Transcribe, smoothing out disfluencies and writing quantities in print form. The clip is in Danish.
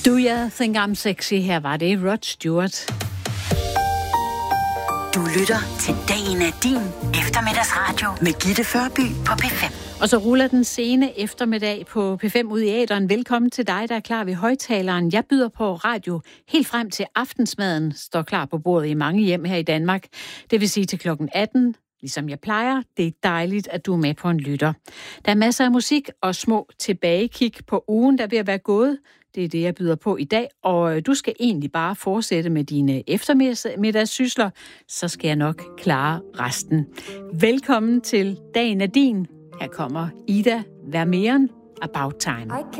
Do you think I'm sexy? Her var det Rod Stewart. Du lytter til Dagen er din eftermiddagsradio med Gitte Førby på P5. Og så ruller den sene eftermiddag på P5 ud i æteren. Velkommen til dig, der er klar ved højtaleren. Jeg byder på radio helt frem til aftensmaden. Står klar på bordet i mange hjem her i Danmark. Det vil sige til klokken 18. Ligesom jeg plejer, det er dejligt, at du er med på en lytter. Der er masser af musik og små tilbagekig på ugen, der er ved at være gået. Det er det, jeg byder på i dag, og du skal egentlig bare fortsætte med dine eftermiddagssysler, så skal jeg nok klare resten. Velkommen til Dagen er din. Her kommer Ida Vermeeren, About Time.